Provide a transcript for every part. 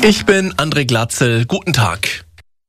Ich bin André Glatzel. Guten Tag.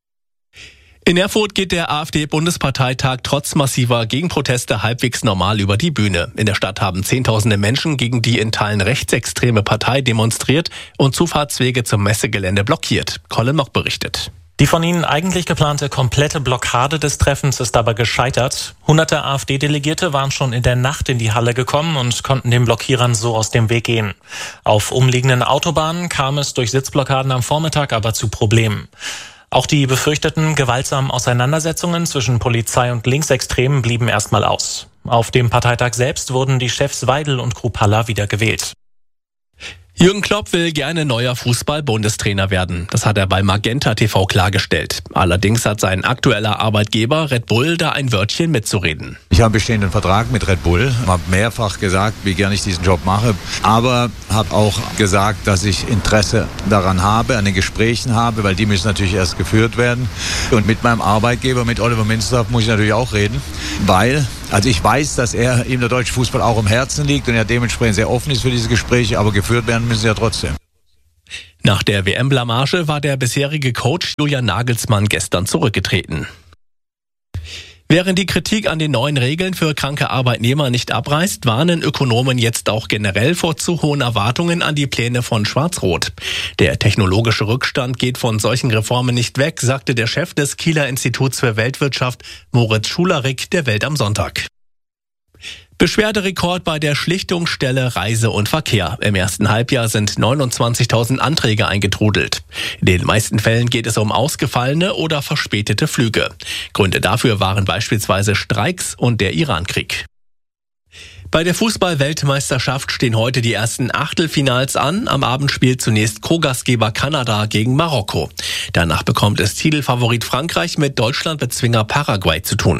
In Erfurt geht der AfD-Bundesparteitag trotz massiver Gegenproteste halbwegs normal über die Bühne. In der Stadt haben Zehntausende Menschen gegen die in Teilen rechtsextreme Partei demonstriert und Zufahrtswege zum Messegelände blockiert. Colin Mock berichtet. Die von ihnen eigentlich geplante komplette Blockade des Treffens ist aber gescheitert. Hunderte AfD-Delegierte waren schon in der Nacht in die Halle gekommen und konnten den Blockierern so aus dem Weg gehen. Auf umliegenden Autobahnen kam es durch Sitzblockaden am Vormittag aber zu Problemen. Auch die befürchteten gewaltsamen Auseinandersetzungen zwischen Polizei und Linksextremen blieben erstmal aus. Auf dem Parteitag selbst wurden die Chefs Weidel und Kruppalla wieder gewählt. Jürgen Klopp will gerne neuer Fußball-Bundestrainer werden. Das hat er bei Magenta TV klargestellt. Allerdings hat sein aktueller Arbeitgeber Red Bull da ein Wörtchen mitzureden. Ich habe einen bestehenden Vertrag mit Red Bull, habe mehrfach gesagt, wie gerne ich diesen Job mache, aber habe auch gesagt, dass ich Interesse daran habe, an den Gesprächen habe, weil die müssen natürlich erst geführt werden. Und mit meinem Arbeitgeber, mit Oliver Minzlaff, muss ich natürlich auch reden, weil ich weiß, dass ihm der deutsche Fußball auch am Herzen liegt und er dementsprechend sehr offen ist für diese Gespräche, aber geführt werden müssen sie ja trotzdem. Nach der WM-Blamage war der bisherige Coach Julian Nagelsmann gestern zurückgetreten. Während die Kritik an den neuen Regeln für kranke Arbeitnehmer nicht abreißt, warnen Ökonomen jetzt auch generell vor zu hohen Erwartungen an die Pläne von Schwarz-Rot. Der technologische Rückstand geht von solchen Reformen nicht weg, sagte der Chef des Kieler Instituts für Weltwirtschaft Moritz Schularik der Welt am Sonntag. Beschwerderekord bei der Schlichtungsstelle Reise und Verkehr. Im ersten Halbjahr sind 29.000 Anträge eingetrudelt. In den meisten Fällen geht es um ausgefallene oder verspätete Flüge. Gründe dafür waren beispielsweise Streiks und der Irankrieg. Bei der Fußball-Weltmeisterschaft stehen heute die ersten Achtelfinals an. Am Abend spielt zunächst Co-Gastgeber Kanada gegen Marokko. Danach bekommt es Titelfavorit Frankreich mit Deutschlandbezwinger Paraguay zu tun.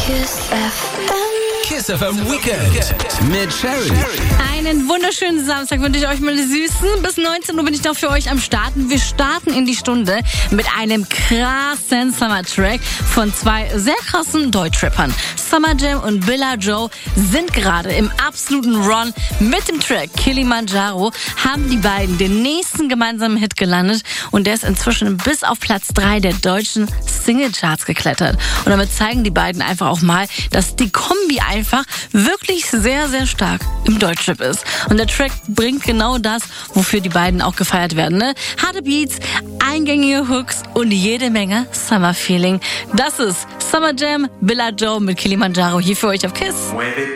Kiss FM Weekend mit Sherry. Einen wunderschönen Samstag wünsche ich euch, meine Süßen. Bis 19 Uhr bin ich noch für euch am Starten. Wir starten in die Stunde mit einem krassen Summer-Track von zwei sehr krassen Deutschrappern. Summer Jam und Billa Joe sind gerade im absoluten Run. Mit dem Track Kilimanjaro haben die beiden den nächsten gemeinsamen Hit gelandet und der ist inzwischen bis auf Platz 3 der deutschen Singlecharts geklettert. Und damit zeigen die beiden einfach auch mal, dass die Kombi einfach wirklich sehr, sehr stark im Deutschrap ist. Und der Track bringt genau das, wofür die beiden auch gefeiert werden. Ne? Harte Beats, eingängige Hooks und jede Menge Summer-Feeling. Das ist Summer Jam, Billa Joe mit Kilimanjaro hier für euch auf KISS.